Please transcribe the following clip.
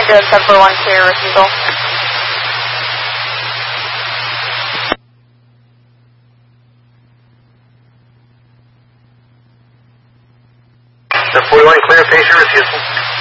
good, 741 clear refusal. The 41 clear, patient refusal.